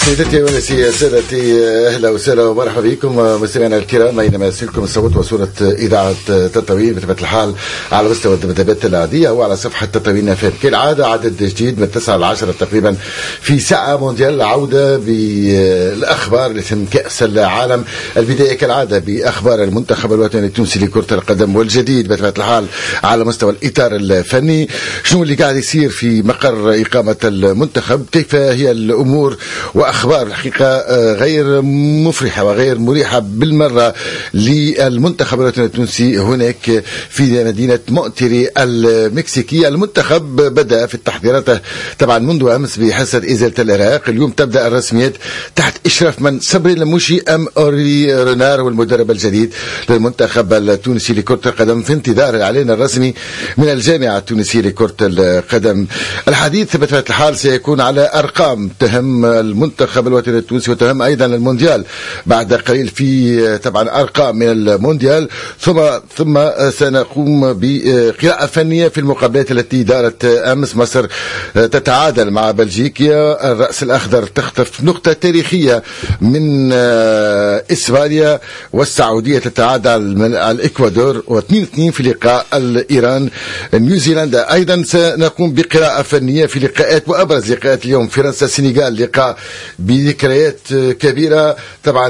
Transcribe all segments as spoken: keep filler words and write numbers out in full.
سيدتي ونسي سادتي، اهلا وسهلا ومرحبا بكم مستمعينا الكرام اينما يصلكم الصوت وصوره اذاعه تطاوين بطبيعه الحال على مستوى الذبذبات العاديه وعلى صفحه تطاوين اف ام. كالعاده عدد جديد من تسعة إلى عشرة تقريبا في ساعه مونديال، عوده بالاخبار لثم كاس العالم. البدايه كالعاده باخبار المنتخب الوطني التونسي لكره القدم والجديد بطبيعه الحال على مستوى الاطار الفني. شنو اللي قاعد يصير في مقر اقامه المنتخب، كيف هي الامور، واخبار الحقيقه غير مفرحه وغير مريحه بالمره للمنتخب الوطني التونسي هناك في مدينه مؤتري المكسيكيه. المنتخب بدا في التحضيرات طبعا منذ امس بحصه ازاله العراق. اليوم تبدا الرسميات تحت اشراف من صبري الموشي ام اوري رونار والمدرب الجديد للمنتخب التونسي لكره القدم في انتظار الاعلان الرسمي من الجامعه التونسيه لكره القدم. الحديث بطبيعه الحال سيكون على ارقام تهم المنتخب الوطني التونسي وتهم ايضا المونديال بعد قليل في طبعا ارقام من المونديال، ثم ثم سنقوم بقراءه فنيه في المقابلات التي دارت امس. مصر تتعادل مع بلجيكا، الراس الاخضر تخطف نقطه تاريخيه من اسبانيا، والسعوديه تتعادل من الاكوادور واثنين اثنين في لقاء الايران نيوزيلندا. ايضا سنقوم بقراءه فنيه في لقاءات وابرز لقاءات اليوم فرنسا السنغال، لقاء بذكريات كبيرة طبعا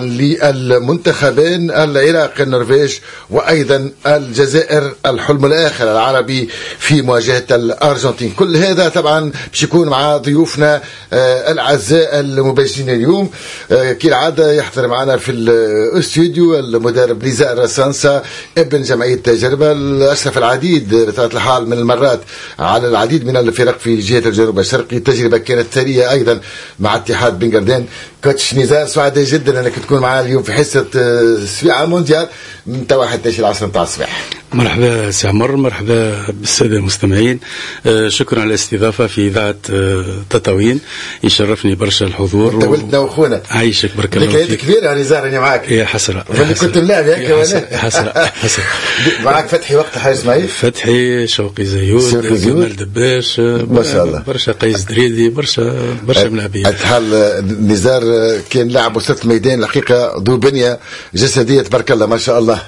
للمنتخبين العراق النرويج وايضا الجزائر الحلم الاخر العربي في مواجهة الارجنتين. كل هذا طبعا باش يكون مع ضيوفنا الاعزاء المباشرين اليوم. كالعادة يحضر معنا في الاستوديو المدرب ليزار راسانسا ابن جمعية تجربة، اشرف العديد بطبيعة الحال من المرات على العديد من الفرق في جهة الجنوب الشرقي. تجربة كانت ثرية ايضا مع اتحاد بنغردان. كوتش نزار سعيد جدا انك تكون معنا اليوم في حصه سبيعه مونديال من توا حتى العصر نتاع الصباح. مرحبا سي عمر، مرحبا بالساده المستمعين. شكرا على الاستضافه في اذاعه تطاوين، يشرفني برشا الحضور. انت ولدنا واخونا، عايشك بارك الله فيك. ذكريات كبيره يا نزار اني معاك. يا حسره اللي كنت ملاعب هيك وانا حسره حسره معاك فتحي وقت حاج اسماعيل، فتحي شوقي زيود، جمال دباش، ما شاء الله برشا قيس دريدي، برشا برشا ملاعبين. الحال نزار كان لاعب وسط الميدان الحقيقه ذو بنيه جسديه تبارك الله ما شاء الله.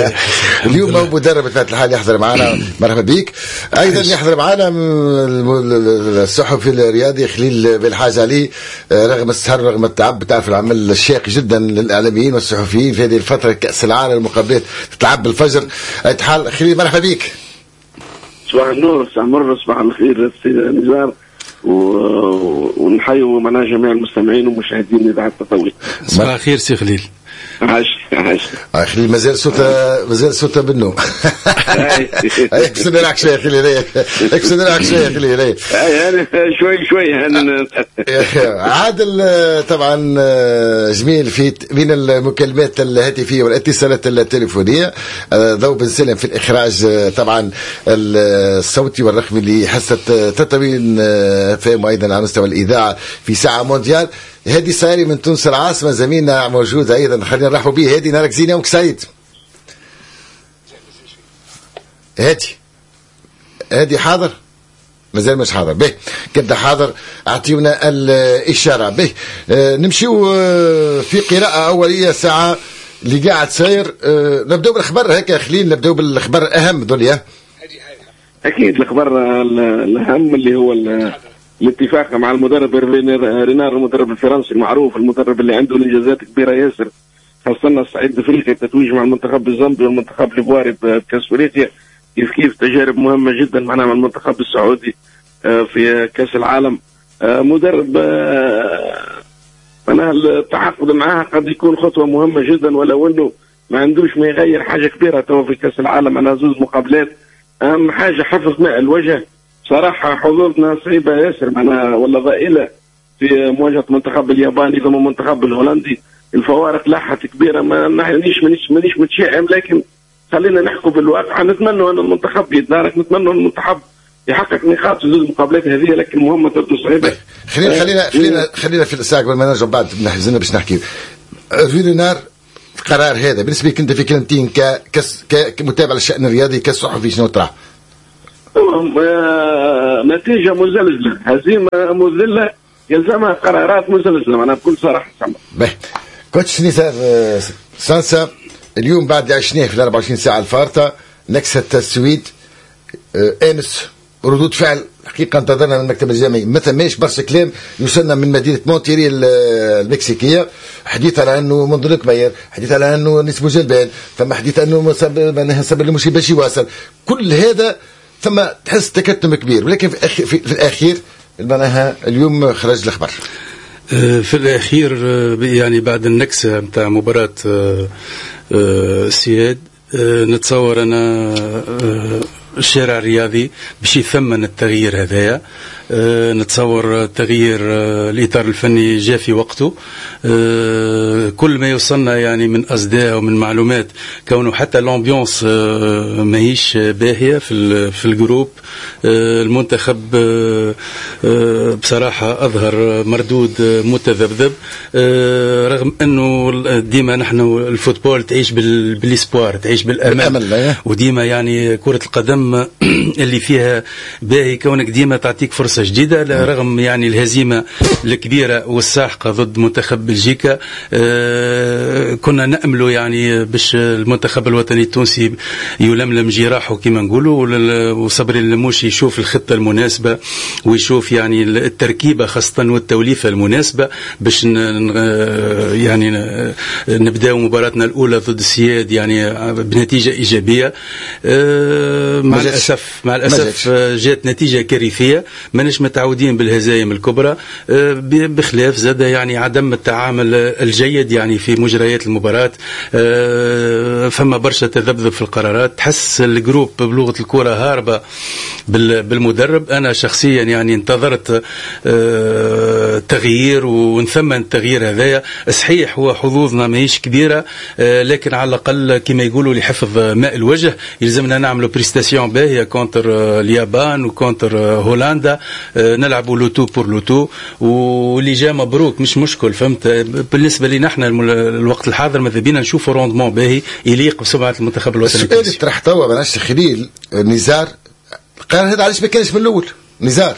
اليوم هو مدرب بطبيعه الحال يحضر معنا، مرحبا بك. ايضا يحضر معنا الصحفي الرياضي خليل بالحاج علي، رغم السهر رغم التعب، بتعرف العمل الشاق جدا للاعلاميين والصحفيين في هذه الفتره، كاس العالم المقابلات تتلعب بالفجر. الحال خليل مرحبا بك. صباح النور سي عمر، صباح الخير سي نزار، ونحيوا معنا جميع المستمعين ومشاهدين اذاعه تطاوين. صباح الخير سي خليل. عاش عاش خليل مازال صوته مازال صوته بالنوم. اكسر لك شويه خليل، اكسر لك شويه خليل. اي يعني شوي شوي عادل طبعا جميل في بين المكالمات الهاتفيه والاتصالات التليفونيه. ضوء بن سلم في الاخراج طبعا الصوتي والرقمي لحصه تطاوين فهم، وايضا على مستوى الاذاعه في ساعه مونديال. هادي ساري من تونس العاصمة زميلنا موجود أيضا، خلينا نرحبوا به. هادي نهارك زين، يومك سعيد. هادي هادي حاضر؟ مازال مش حاضر. به كبدا حاضر أعطيونا الإشارة. به آه نمشيو آه في قراءة أولية ساعة اللي قاعد ساير. آه نبدأ بالأخبار هكا خليل، نبدأ بالأخبار الأهم ذوليا. أكيد الأخبار الأهم اللي هو الاتفاق مع المدرب رينار، المدرب الفرنسي المعروف، المدرب اللي عنده انجازات كبيره ياسر، خاصه الصعيد الافريقي، التتويج مع المنتخب الزامبي والمنتخب الايفواري بكاس افريقيا، كيف كيف تجارب مهمه جدا معنا مع المنتخب السعودي في كاس العالم. مدرب انا التعاقد معاه قد يكون خطوه مهمه جدا، ولو انه ما عندوش ما يغير حاجه كبيره تو في كاس العالم. انا زوز مقابلات، اهم حاجه حفظ ماء الوجه. صراحة حظوظنا صعيبة ياسر معنا ولا ضئيلة في مواجهة منتخب الياباني ثم منتخب الهولندي. الفوارق لاحت كبيرة، ما نحنيش مانيش مانيش متشائم، لكن خلينا نحكوا بالواقع. نتمنى أن المنتخب يتدارك، نتمنى أن المنتخب يحقق نقاط في زوج المقابلات هذه، لكن مهمة تبدو صعيبة. خلينا خلينا خلينا خلينا في الساعة قبل ما نرجع بعد نحزنا باش نحكي. رينار القرار هذا بالنسبة لك أنت في كلمتين كمتابع للشأن الرياضي كصحفي شنو ترى؟ نتيجة مزلزلة، هزيمة مذلة يلزمها قرارات مسلسله معناها بكل صراحه. باهي كوتش نزار سانسا، اليوم بعد عشناه في ال أربعة وعشرين ساعه الفارطه نكسه السويد، امس ردود فعل حقيقه انتظرنا من المكتب الجامعي، ما ثماش برشا كلام يوصلنا من مدينه مونتيري المكسيكيه، حديث على انه منذر كبير، حديث على انه نسبه جلبان، ثم حديث انه معناها صبر المشي باش يواصل، كل هذا ثم تحس تكتم كبير، ولكن في, أخي في, في الاخير معناها اليوم خرج الاخبار. في الأخير يعني بعد النكسة متاع مباراة السياد نتصور أنا الشارع الرياضي باش يثمن التغيير هذايا. أه نتصور تغيير أه الإطار الفني جاء في وقته. أه كل ما يوصلنا يعني من أصداء ومن معلومات كونه حتى الأمبيونس أه ماهيش باهية في في الجروب. أه المنتخب أه أه بصراحة أظهر مردود متذبذب، أه رغم أنه ديما نحن الفوتبول تعيش بالإسبوار، تعيش بالأمل، وديما يعني كرة القدم اللي فيها باهي كونك ديما تعطيك فرصة جديدة رغم يعني الهزيمة الكبيرة والساحقة ضد منتخب بلجيكا. آه كنا نأمله يعني باش المنتخب الوطني التونسي يلملم جراحه كما نقولوا، وصبري اللموشي يشوف الخطة المناسبة ويشوف يعني التركيبة خاصة والتوليفة المناسبة باش يعني نبداو مباراتنا الأولى ضد السياد يعني بنتيجة إيجابية. آه مع الأسف مع الأسف جات نتيجة كارثية، ماناش متعودين بالهزايم الكبرى، بخلاف زاد يعني عدم التعامل الجيد يعني في مجريات المباراة. فما برشا تذبذب في القرارات، تحس الجروب بلغة الكرة هاربة بالمدرب. أنا شخصيا يعني انتظرت تغيير ونثمن التغيير هذايا. صحيح هو حظوظنا ماهيش كبيرة، لكن على الأقل كما يقولوا لحفظ ماء الوجه يلزمنا نعملوا بريستاسيون باهية كونتر اليابان وكونتر هولندا، نلعبوا لوتو بور لوتو، واللي جا مبروك مش مشكل. فهمت؟ بالنسبة لنا احنا الوقت الحاضر ماذا بينا نشوفوا روندمون باهي يليق بسمعة المنتخب الوطني. السؤال اللي طرح توا معناش خليل نزار قال هذا علاش ما كانش من الأول نزار؟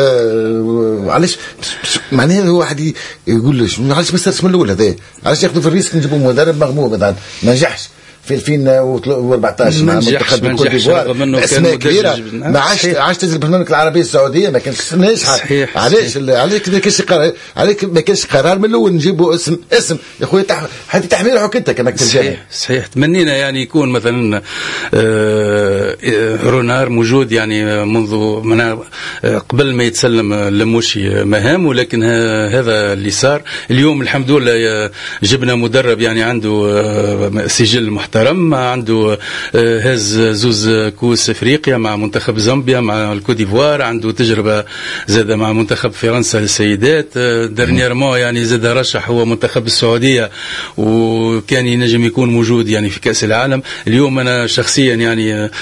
آه علاش معناها هو واحد يقول له علاش ما صارش من الأول؟ هذا علاش ياخذوا في الريسك نجيبوا مدرب مغموم مثلا ما نجحش في ألفين وأربعطاش مع منتخب الكوت ديفوار اسماء كبيره، ما عادش عادش تنزل البرنامج العربيه السعوديه ما كانش ناجحه. علاش علاش ما كانش قرار عليك ما كانش قرار من الاول نجيبوا اسم اسم يا خويا تح... حتى تحميل حكمتك كما كنت صحيح صحيح. تمنينا يعني يكون مثلا آه رونار موجود يعني منذ من قبل ما يتسلم لموشي مهام، ولكن هذا اللي صار اليوم. الحمد لله جبنا مدرب يعني عنده سجل محترم، عنده هز زوز كوس افريقيا مع منتخب زامبيا مع الكوت ديفوار، عنده تجربه زاد مع منتخب فرنسا للسيدات، درنييرمون يعني زاد رشح هو منتخب السعوديه وكان ينجم يكون موجود يعني في كاس العالم. اليوم انا شخصيا يعني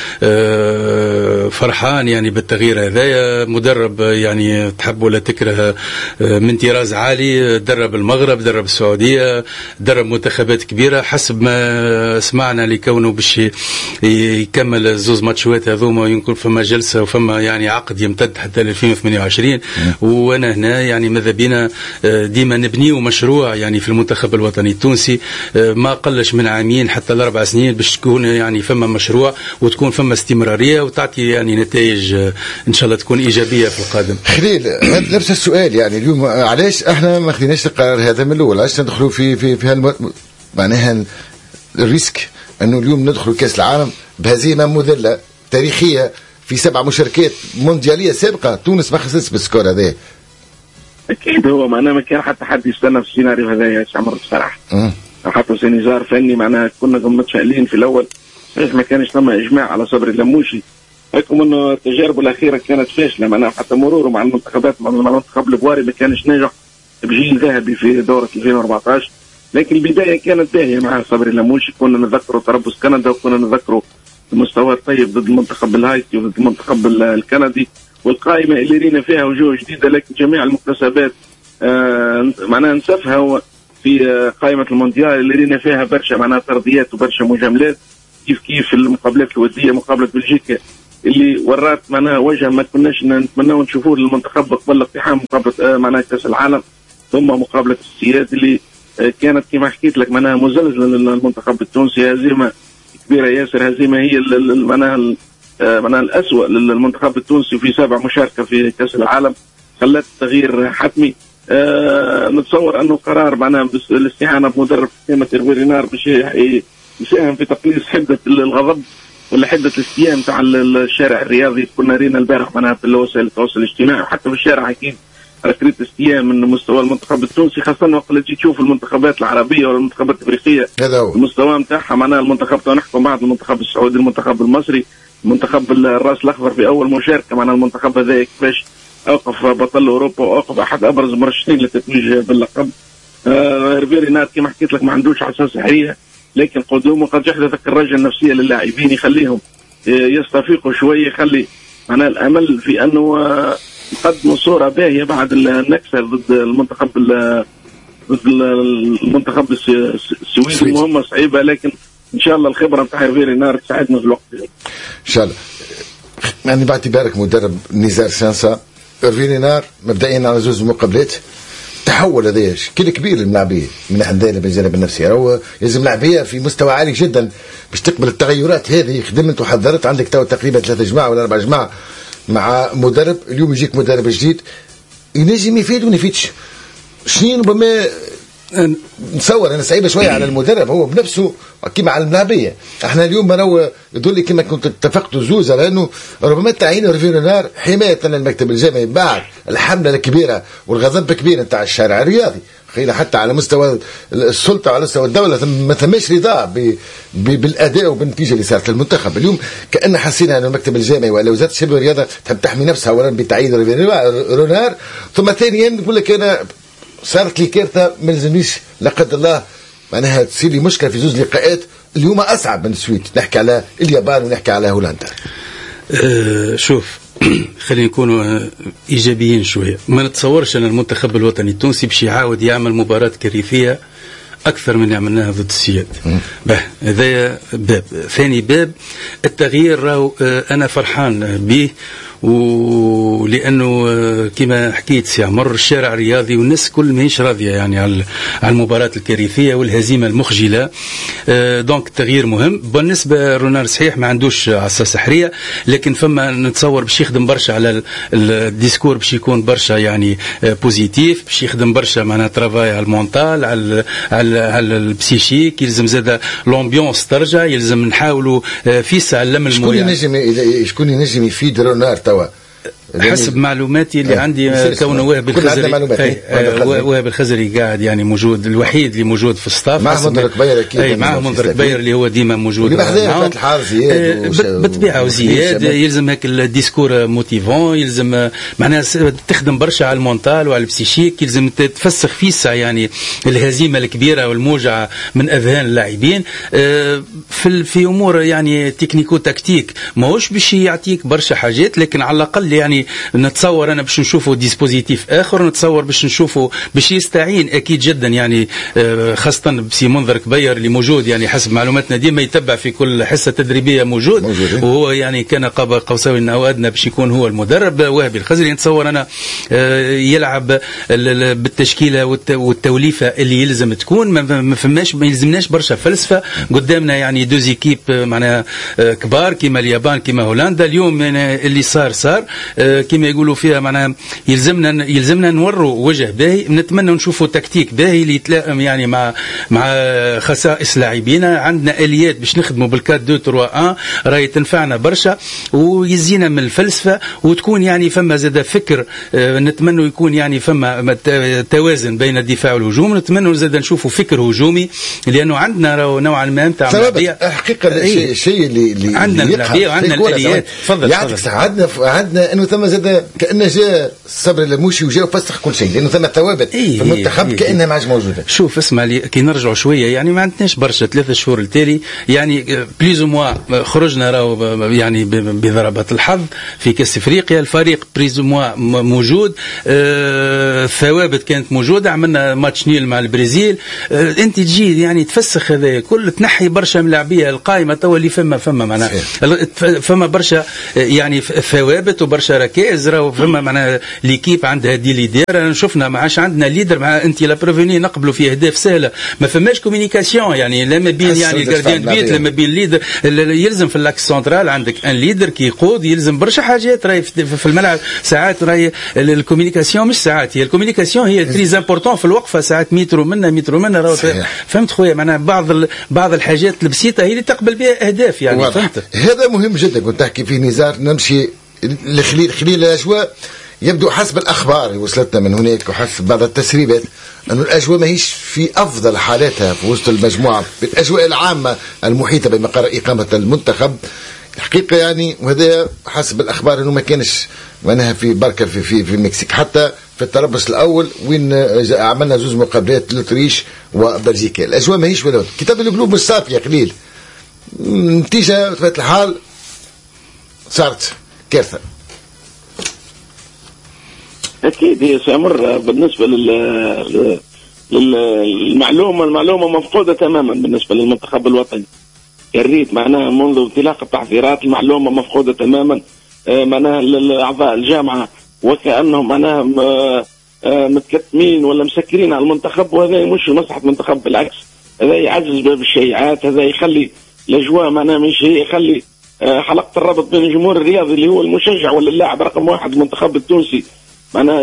فرحان يعني بالتغيير هذايا. مدرب يعني تحب ولا تكره من طراز عالي، درب المغرب درب السعوديه درب منتخبات كبيره حسب ما سمعنا لكونه باش يكمل زوز ماتشوات هذوما يمكن فما جلسه وفما يعني عقد يمتد حتى ل ألفين وثمانية وعشرين. وانا هنا يعني ماذا بينا ديما نبنيو مشروع يعني في المنتخب الوطني التونسي ما قلش من عامين حتى لاربع سنين باش تكون يعني فما مشروع وتكون فما استمراريه وتعطي يعني نتائج ان شاء الله تكون ايجابيه في القادم. خليل نفس السؤال يعني اليوم علاش احنا ما خديناش القرار هذا من الاول؟ علاش ندخلوا في في في هالم... معناها الريسك انه اليوم ندخل كاس العالم بهزيمه مذله تاريخيه في سبع مشاركات موندياليه سابقه؟ تونس ما خسرتش بالسكور هذا. اكيد هو معناه ما كان حتى حد يستنى في السيناريو هذا يا عمر بصراحه. حتى سينيزار فني معناها كنا متفائلين في الاول. صحيح ما كانش ثم اجماع على صبري اللموشي، رغم انه التجارب الاخيره كانت فاشله معناها حتى مروره مع المنتخبات مع المنتخب البواري ما كانش ناجح بجيل ذهبي في دوره ألفين وأربعطاش. لكن البدايه كانت باهيه مع صبري اللموشي. كنا نذكروا تربص كندا وكنا نذكروا المستوى الطيب ضد المنتخب الهايتي وضد المنتخب الكندي، والقائمه اللي رينا فيها وجوه جديده. لكن جميع المكتسبات آه معناها نسفها في آه قائمه المونديال اللي رينا فيها برشا معناها طرديات وبرشا مجاملات. كيف كيف المقابلات الوديه مقابله بلجيكا اللي ورات معناها وجه ما كناش نتمناو نشوفوه للمنتخب قبل اقتحام مقابله معناها كاس العالم، ثم مقابله السياد اللي كانت كما حكيت لك معناها مزلزله للمنتخب التونسي، هزيمه كبيره ياسر، هزيمه هي معناها معناها الاسوء للمنتخب التونسي في سابع مشاركه في كاس العالم، خلت تغيير حتمي. أه نتصور انه قرار معناها الاستعانه بمدرب قيمه إيرفي رينار باش يساهم في تقليص حده الغضب ولا حده الاستياء نتاع الشارع الرياضي. كنا رينا البارح معناها في وسائل التواصل الاجتماعي وحتى في الشارع اكيد ركريت استياء من مستوى المنتخب التونسي، خاصه وقت اللي تشوف المنتخبات العربيه ولا المنتخبات الافريقيه المستوى نتاعها معناها المنتخب تو نحكم بعد المنتخب السعودي، المنتخب المصري، منتخب الراس الاخضر في اول مشاركه معناها المنتخب هذا كيفاش اوقف بطل اوروبا واوقف احد ابرز المرشحين للتتويج باللقب. إيرفي رينار كما حكيت لك ما عندوش عصا سحريه، لكن قدومه قد يحدث الرجل النفسيه للاعبين، يخليهم يستفيقوا شويه، يخلي معناها الامل في انه يقدموا صوره باهيه بعد النكسه ضد المنتخب ضد المنتخب السويدي. مهمه صعيبه لكن ان شاء الله الخبره نتاع إيرفي رينار تساعدنا في الوقت ان شاء الله. يعني باعتبارك مدرب نزار سانسا، إيرفي رينار مبدئيا على زوج مقابلات تحول هذا كل كبير الملاعبيه من عندنا بالجانب النفسي، هو لازم لاعبيه في مستوى عالي جدا باش تقبل التغيرات هذه. خدمت وحضرت، عندك تو تقريبا ثلاثة جماعه ولا أربع جماعه مع مدرب، اليوم يجيك مدرب جديد ينجم يفيد وما يفيدش. شنو ربما نتصور انا صعيبه شويه على المدرب هو بنفسه كيما على الملاعبيه. احنا اليوم راهو يدل لي كما كنت اتفقتوا زوزه، لانه ربما تعيين إيرفي رينار حمايه للمكتب الجامعي بعد الحمله الكبيره والغضب الكبير نتاع الشارع الرياضي، خلينا حتى على مستوى السلطه وعلى مستوى الدوله ما ثماش رضا بالاداء وبالنتيجه اللي صارت للمنتخب. اليوم كان حسينا ان المكتب الجامعي ولا وزاره الشباب والرياضه تحب تحمي نفسها اولا بتعيين إيرفي رينار، ثم ثانيا نقول لك انا صارت لي كارثه ما لازمنيش لا قدر الله معناها تصير لي مشكله في زوج لقاءات اليوم اصعب من السويد، نحكي على اليابان ونحكي على هولندا. أه شوف خلينا نكونوا ايجابيين شويه، ما نتصورش ان المنتخب الوطني التونسي باش يعاود يعمل مباراه كارثيه اكثر من اللي عملناها ضد السياد. به هذا باب. ثاني باب التغيير راهو انا فرحان به، ولانه كما حكيت سي عمر الشارع الرياضي والناس كل ماهيش راضيه يعني على المباراه الكارثيه والهزيمه المخجله. دونك التغيير مهم. بالنسبه رونار صحيح ما عندوش عصا سحريه، لكن فما نتصور باش يخدم برشا على الديسكور، باش يكون برشا يعني بوزيتيف، باش يخدم برشا معناها ترافاي على المونتال، على على, على البسيشيك، يلزم زاد لومبيونس ترجع، يلزم نحاولوا في سلم المويه. شكون ينجم شكون ينجم يفيد رونار توا؟ حسب معلوماتي اللي عندي كونه وهب الخزري وهب الخزري قاعد يعني موجود الوحيد اللي موجود في الستاف، معه منذر كبير اكيد، اي معه منذر كبير اللي هو ديما موجود معاه الحار زياد بالطبيعه وزياد. يلزم هيك الديسكور موتيفون، يلزم معناها تخدم برشا على المونتال وعلى البسيشيك، يلزم تفسخ فيسع يعني الهزيمه الكبيره والموجعه من اذهان اللاعبين في في امور يعني تكنيكو تكتيك، ماهوش باش يعطيك برشا حاجات، لكن على الاقل يعني نتصور انا باش نشوفوا ديسبوزيتيف اخر، نتصور باش نشوفوا باش يستعين اكيد جدا يعني خاصه بسي منذر كبير اللي موجود يعني حسب معلوماتنا ديما يتبع في كل حصه تدريبيه موجود, موجود. وهو يعني كان قاب قوسين او ادنى باش يكون هو المدرب. وهبي الخزري نتصور انا يلعب بالتشكيله والتوليفه اللي يلزم تكون، ما فماش ما يلزمناش برشا فلسفه قدامنا يعني دو زيكيب معناها كبار كيما اليابان كيما هولندا. اليوم يعني اللي صار صار كما يقولوا فيها معناها يلزمنا يلزمنا نوروا وجه باهي، نتمنى نشوفوا تكتيك باهي اللي يتلائم يعني مع مع خصائص لاعبينا. عندنا اليات باش نخدموا بالكاد دو تروا ان راهي تنفعنا برشا ويزينا من الفلسفه، وتكون يعني فما زاد فكر نتمنى يكون يعني فما توازن بين الدفاع والهجوم. نتمنى زاد نشوفوا فكر هجومي لانه عندنا نوعا ما نتاع حقيقه الشيء اللي اللي عندنا اللاعبيه وعندنا الاليات. تفضل يعطيك عندنا عندنا معناها انه ثم زاد كانه جاء الصبر الموشي وجاء وفسخ كل شيء، لانه ثم ثوابت إيه في المنتخب إيه كانها ما عادش موجوده. شوف اسمع لي كي نرجعوا شويه يعني ما عندناش برشا ثلاثة شهور التالي يعني بليز موا خرجنا راهو يعني بضربات الحظ في كاس افريقيا، الفريق بليز موا موجود، آه الثوابت كانت موجوده، عملنا ماتش نيل مع البرازيل، آه انت تجي يعني تفسخ هذا كل تنحي برشا من اللاعبيه القائمه توا اللي فما فما معناها فما برشا يعني ثوابت وبرشا ركائز، راهو فما معناها ليكيب عندها دي ليدر، شفنا ما عادش عندنا ليدر مع انت لا بريفوني نقبلوا في اهداف سهله، ما فماش كوميونيكاسيون يعني لا ما بين يعني الجارديان بيت لا ما بين ليدر، يلزم في الاكس سنترال عندك ان ليدر كي يقود، يلزم برشا حاجات راهي في الملعب ساعات راهي الكوميونيكاسيون مش ساعات هي الكوميونيكاسيون هي تريز امبورطون في الوقفه ساعات مترو منا مترو منا راهو فهمت خويا معناها بعض بعض الحاجات البسيطه هي اللي تقبل بها اهداف يعني فهمت. هذا مهم جدا كنت تحكي فيه نزار، نمشي لخليل خليل الاجواء. يبدو حسب الاخبار اللي وصلتنا من هناك وحسب بعض التسريبات انه الاجواء ماهيش في افضل حالاتها في وسط المجموعه بالاجواء العامه المحيطه بمقر اقامه المنتخب الحقيقه يعني، وهذا حسب الاخبار انه ما كانش معناها في بركه في في في المكسيك، حتى في التربص الاول وين عملنا زوج مقابلات للتريش وبلجيكا الاجواء ماهيش ولا كتاب القلوب مش صافي يا خليل، نتيجه بطبيعه الحال صارت كارثه. اكيد هي سيمر بالنسبه لل للمعلومه المعلومه مفقوده تماما بالنسبه للمنتخب الوطني. يريد معناها منذ انطلاق التحضيرات المعلومه مفقوده تماما، معناها اعضاء الجامعه وكانهم معناها متكتمين ولا مسكرين على المنتخب، وهذا مش مصلحه المنتخب، بالعكس هذا يعزز باب الشائعات، هذا يخلي الاجواء معناها مش هي يخلي حلقه الربط بين الجمهور الرياضي اللي هو المشجع ولا اللاعب رقم واحد المنتخب التونسي معناها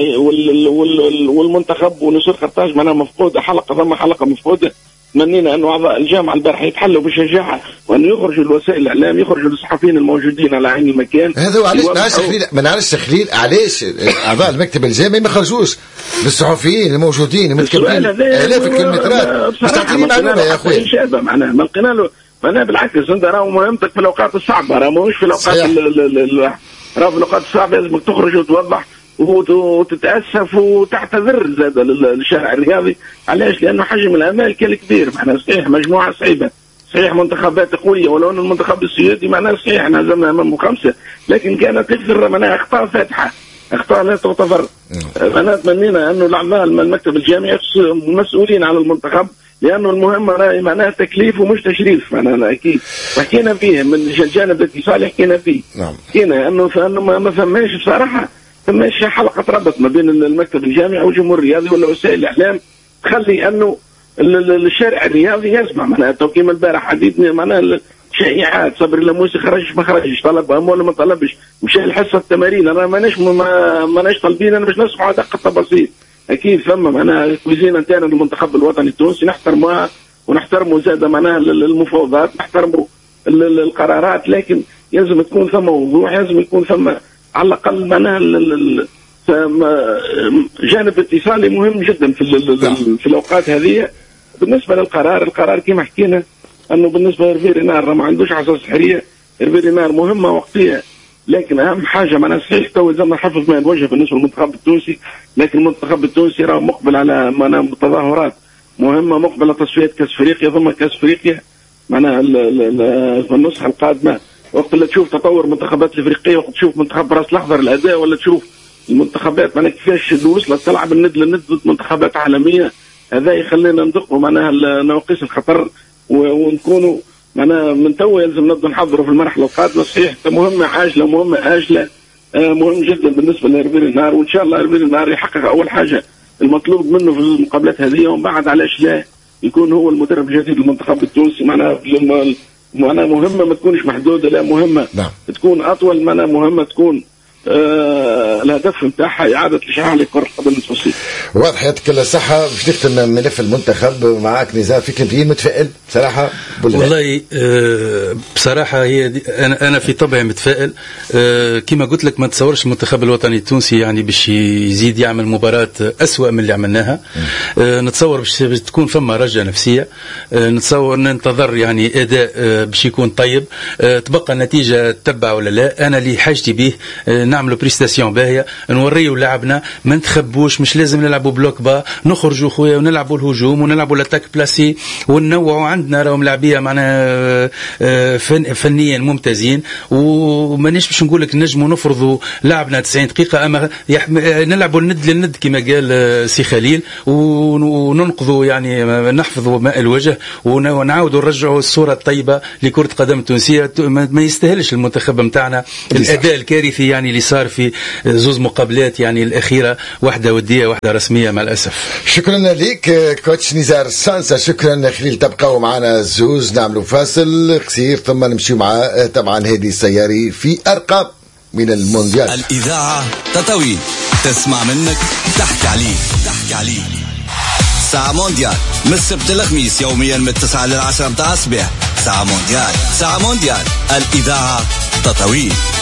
والمنتخب ونسور قرطاج معناها مفقوده، حلقه ثم حلقه مفقوده. تمنينا انه اعضاء الجامعه البارح يتحلوا بالشجاعه وانه يخرجوا الوسائل الاعلام، يخرجوا الصحفيين الموجودين على عين المكان. هذا هو علاش ما نعرفش خليل ما نعرفش تخليل علاش اعضاء المكتب الجامعي ما خرجوش للصحفيين الموجودين المتكبرين الاف الكيلومترات باش تعطيني معلومه يا اخوي شابه معناها ما لقينا له معناها بالعكس انت راهو مهمتك في الاوقات الصعبه، راهو مش في الاوقات راهو في الاوقات الصعبه لازمك تخرج وتوضح وتتاسف وتعتذر زاد للشارع الرياضي. علاش؟ لانه حجم الامال كان كبير، معناها صحيح مجموعه صعيبه، صحيح منتخبات قويه، ولو ان المنتخب السويدي معناها صحيح احنا هزمنا امامه خمسه، لكن كانت تكثر معناها اخطاء فاتحه، اخطاء لا تغتفر. انا تمنينا انه الاعضاء المكتب الجامعي المسؤولين على المنتخب، لانه المهمه راهي معناها تكليف ومش تشريف، معناها اكيد وحكينا فيه من الجانب الاتصالي حكينا فيه. نعم. حكينا انه فانه ما فماش بصراحه فماش حلقه ربط ما بين المكتب الجامعي والجمهور الرياضي ولا وسائل الاعلام تخلي انه الشارع الرياضي يسمع. معناها توكيم البارح عديد معناها شائعات، صبري اللموسي خرج ما خرجش، طلب ولا ما طلبش، مشى الحصه التمارين، انا ماناش ما ماناش طالبين انا باش نسمعوا ادق التفاصيل. اكيد فما معناها كوزينه نتاعنا المنتخب الوطني التونسي نحترموها ونحترموا زاد معناها المفاوضات، نحترموا القرارات، لكن يلزم تكون ثم وضوح، يلزم يكون ثم على الاقل معناها جانب اتصالي مهم جدا في في الاوقات هذه. بالنسبه للقرار، القرار كما حكينا انه بالنسبه لرفيري نار ما عندوش عصا سحريه، رفيري نار مهمه وقتيه، لكن اهم حاجه معناها صحيح تو زعما حفظ ما الوجه بالنسبه للمنتخب التونسي، لكن المنتخب التونسي راه مقبل على معناها تظاهرات مهمه، مقبل على تصفيات كاس افريقيا، ثم كاس افريقيا معناها النسخه القادمه، وقت اللي تشوف تطور المنتخبات الافريقيه، وقت تشوف منتخب راس الاخضر الاداء، ولا تشوف المنتخبات معناها كيفاش وصلت تلعب الند للند ضد منتخبات عالميه، هذا يخلينا ندقوا معناها نواقيس الخطر ونكونوا معناها من تو يلزم نبدا نحضروا في المرحله القادمه. صحيح مهمه عاجله مهمه اجله، مهم جدا بالنسبه لربيل النهار، وان شاء الله ربيل النهار يحقق اول حاجه المطلوب منه في المقابلات هذه، ومن بعد علاش لا يكون هو المدرب الجديد للمنتخب التونسي. معناها معناها مهمه ما تكونش محدوده، لا مهمه نعم. تكون اطول، معناها مهمه تكون آه الهدف نتاعها اعاده الاشعاع لكره القدم التونسيه. واضح يعطيك الصحه. باش نختم ملف المنتخب معاك نزار، فيك انت متفائل بصراحه؟ والله آه بصراحه هي انا انا في طبعي متفائل. آه كما قلت لك ما تصورش المنتخب الوطني التونسي يعني باش يزيد يعمل مباراه اسوأ من اللي عملناها. آه نتصور باش تكون فما رجه نفسيه. آه نتصور ننتظر يعني اداء آه باش يكون طيب. آه تبقى النتيجه تتبع ولا لا، انا اللي حاجتي به آه نعملوا بريستاسيون باهيه، نوريو لاعبنا ما نتخبوش، مش لازم نلعبوا بلوك با، نخرجوا خويا ونلعبوا الهجوم ونلعبوا الاتاك بلاسي وننوعوا. عندنا راهم لاعبيه معناها فن فنيا ممتازين، ومانيش باش نقول لك نجموا نفرضوا لعبنا تسعين دقيقه، اما نلعبوا الند للند كما قال سي خليل، وننقذوا يعني نحفظوا ماء الوجه ونعاودوا نرجعوا الصوره الطيبه لكره قدم تونسيه. ما يستاهلش المنتخب نتاعنا الاداء الكارثي يعني اللي صار في زوز مقابلات يعني الاخيره، واحده وديه واحده رسميه مع الاسف. شكرا لك كوتش نزار سانسا، شكرا خليل. تبقوا معنا زوز، نعملوا فاصل قصير ثم نمشي مع طبعا هادي السياري في ارقام من المونديال. الاذاعه تطاوين، تسمع منك تحكي عليه تحكي عليه. ساعة مونديال من السبت للخميس يوميا من التسعة للعشرة متاع الصباح. ساعة مونديال، ساعة مونديال، الإذاعة تطاوين.